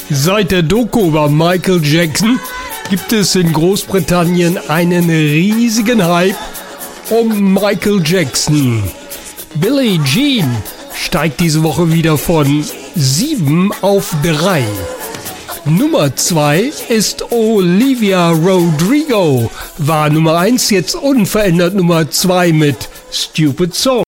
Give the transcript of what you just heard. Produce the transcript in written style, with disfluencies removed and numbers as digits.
Seit der Doku über Michael Jackson gibt es in Großbritannien einen riesigen Hype um Michael Jackson. Billie Jean steigt diese Woche wieder von 7 auf 3. Nummer 2 ist Olivia Rodrigo, war Nummer 1, jetzt unverändert Nummer 2 mit Stupid Song.